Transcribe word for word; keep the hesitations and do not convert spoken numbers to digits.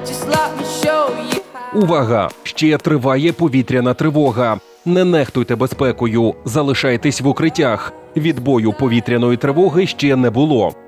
Just let me show you how. Увага! Ще триває повітряна тривога. Не нехтуйте безпекою, залишайтесь в укриттях. Відбою повітряної тривоги ще не було.